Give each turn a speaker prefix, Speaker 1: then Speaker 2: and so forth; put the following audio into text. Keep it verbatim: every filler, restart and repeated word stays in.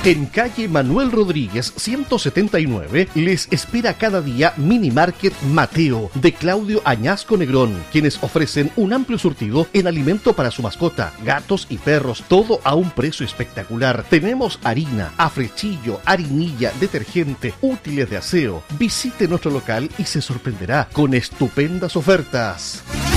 Speaker 1: En calle Manuel Rodríguez ciento setenta y nueve les espera cada día Mini Market Mateo de Claudio Añasco Negrón, quienes ofrecen un amplio surtido en alimento para su mascota, gatos y perros, todo a un precio espectacular. Tenemos harina, afrechillo, harinilla, detergente, útiles de aseo. Visite nuestro local y se sorprenderá con estupendas ofertas.